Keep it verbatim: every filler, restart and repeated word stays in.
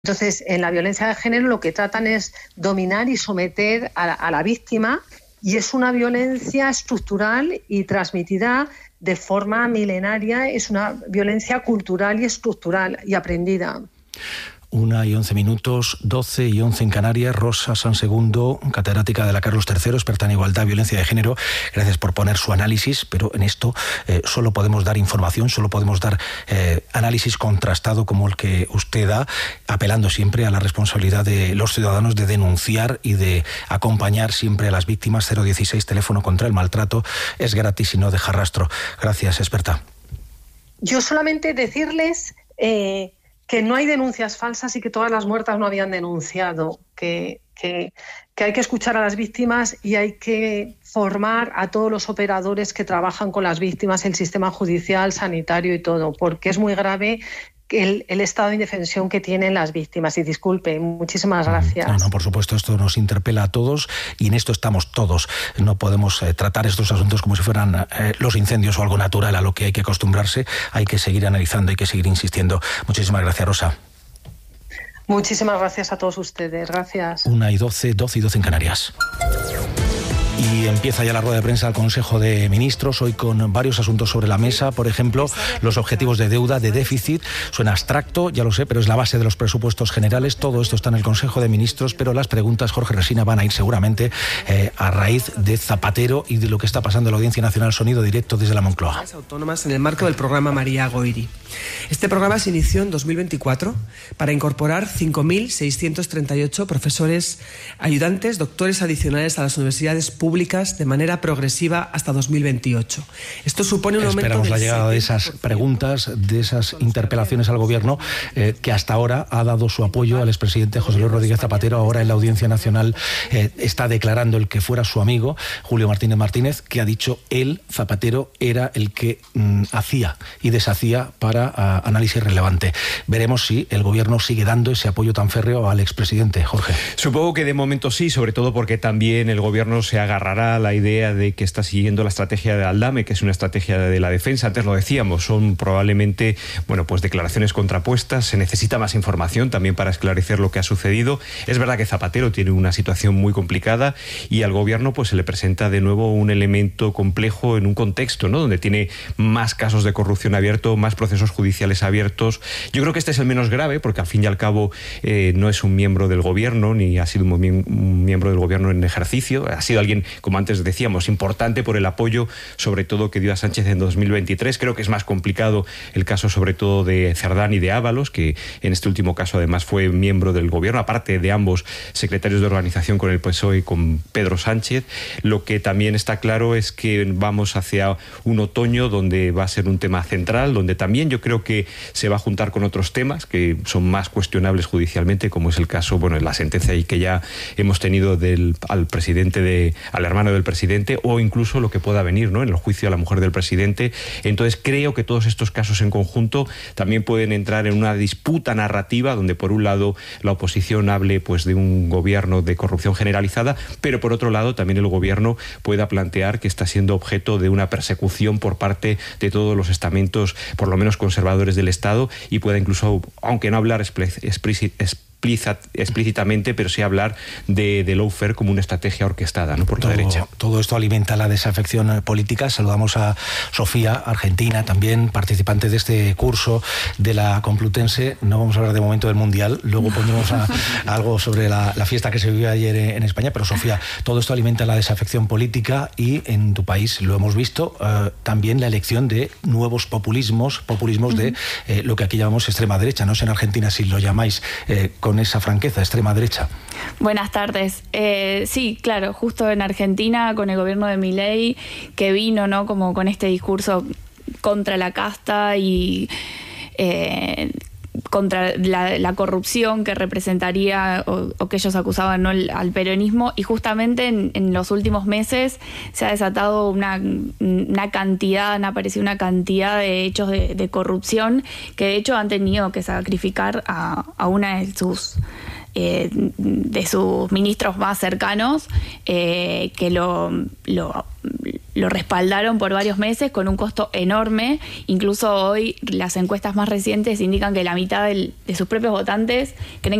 Entonces, en la violencia de género lo que tratan es dominar y someter a la, a la víctima, y es una violencia estructural y transmitida de forma milenaria, es una violencia cultural y estructural y aprendida. Una y once minutos, doce y once en Canarias. Rosa Sansegundo, catedrática de la Carlos tercero, experta en igualdad, violencia de género. Gracias por poner su análisis, pero en esto eh, solo podemos dar información, solo podemos dar eh, análisis contrastado como el que usted da, apelando siempre a la responsabilidad de los ciudadanos de denunciar y de acompañar siempre a las víctimas. Cero dieciséis, teléfono contra el maltrato, es gratis y no deja rastro. Gracias, experta. Yo solamente decirles... Eh... que no hay denuncias falsas y que todas las muertas no habían denunciado, que, que, que hay que escuchar a las víctimas y hay que formar a todos los operadores que trabajan con las víctimas, el sistema judicial, sanitario y todo, porque es muy grave el, el estado de indefensión que tienen las víctimas. Y disculpe, muchísimas gracias. No, no, por supuesto, esto nos interpela a todos y en esto estamos todos. No podemos eh, tratar estos asuntos como si fueran eh, los incendios o algo natural a lo que hay que acostumbrarse. Hay que seguir analizando, hay que seguir insistiendo. Muchísimas gracias, Rosa. Muchísimas gracias a todos ustedes. Gracias. Una y doce, doce y doce en Canarias. Y empieza ya la rueda de prensa del Consejo de Ministros, hoy con varios asuntos sobre la mesa. Por ejemplo, los objetivos de deuda, de déficit. Suena abstracto, ya lo sé, pero es la base de los presupuestos generales. Todo esto está en el Consejo de Ministros, pero las preguntas, Jorge Resina, van a ir seguramente eh, a raíz de Zapatero y de lo que está pasando en la Audiencia Nacional. Sonido directo desde la Moncloa. Autónomas en el marco del programa María Goiri. Este programa se inició en dos mil veinticuatro para incorporar cinco mil seiscientos treinta y ocho profesores ayudantes, doctores adicionales a las universidades públicas de manera progresiva hasta dos mil veintiocho. Esto supone un aumento. Esperamos la llegada de esas preguntas, de esas interpelaciones al Gobierno, eh, que hasta ahora ha dado su apoyo al expresidente José Luis Rodríguez Zapatero. Ahora en la Audiencia Nacional eh, está declarando el que fuera su amigo, Julio Martínez Martínez, que ha dicho él, Zapatero, era el que mm, hacía y deshacía para uh, análisis relevante. Veremos si el Gobierno sigue dando ese apoyo tan férreo al expresidente. Jorge. Supongo que de momento sí, sobre todo porque también el Gobierno se agarrará a la idea de que está siguiendo la estrategia de Aldame, que es una estrategia de la defensa. Antes lo decíamos, son probablemente, bueno, pues declaraciones contrapuestas. Se necesita más información también para esclarecer lo que ha sucedido. Es verdad que Zapatero tiene una situación muy complicada y al Gobierno pues se le presenta de nuevo un elemento complejo en un contexto, ¿no?, donde tiene más casos de corrupción abiertos, más procesos judiciales abiertos. Yo creo que este es el menos grave porque al fin y al cabo eh, no es un miembro del Gobierno ni ha sido un, un miembro del Gobierno en ejercicio. Ha sido alguien, como antes decíamos, importante por el apoyo sobre todo que dio a Sánchez en dos mil veintitrés. Creo que es más complicado el caso sobre todo de Cerdán y de Ábalos, que en este último caso además fue miembro del Gobierno, aparte de ambos secretarios de organización con el P S O E y con Pedro Sánchez. Lo que también está claro es que vamos hacia un otoño donde va a ser un tema central, donde también yo creo que se va a juntar con otros temas que son más cuestionables judicialmente, como es el caso, bueno, la sentencia ahí que ya hemos tenido del, al presidente de, al hermano del presidente, o incluso lo que pueda venir, ¿no?, en el juicio a la mujer del presidente. Entonces creo que todos estos casos en conjunto también pueden entrar en una disputa narrativa donde por un lado la oposición hable pues de un gobierno de corrupción generalizada, pero por otro lado también el gobierno pueda plantear que está siendo objeto de una persecución por parte de todos los estamentos, por lo menos conservadores del Estado, y pueda incluso, aunque no hablar explícitamente, explícitamente, pero sí hablar de, de lawfare como una estrategia orquestada, ¿no?, por la todo, derecha. Todo esto alimenta la desafección política. Saludamos a Sofía, argentina, también participante de este curso de la Complutense. No vamos a hablar de momento del Mundial, luego pondremos a, a algo sobre la, la fiesta que se vivió ayer en España, pero Sofía, todo esto alimenta la desafección política y en tu país lo hemos visto, eh, también la elección de nuevos populismos, populismos uh-huh. de eh, lo que aquí llamamos extrema derecha. No sé en Argentina si lo llamáis eh, con esa franqueza, extrema derecha. Buenas tardes. Eh, sí, claro, justo en Argentina con el gobierno de Milei, que vino, ¿no?, como con este discurso contra la casta y eh, contra la, la corrupción que representaría o, o que ellos acusaban, ¿no?, el, al peronismo, y justamente en, en los últimos meses se ha desatado una, una cantidad, han aparecido una cantidad de hechos de, de corrupción que de hecho han tenido que sacrificar a, a una de sus eh, de sus ministros más cercanos, eh, que lo, lo lo respaldaron por varios meses con un costo enorme. Incluso hoy las encuestas más recientes indican que la mitad del, de sus propios votantes creen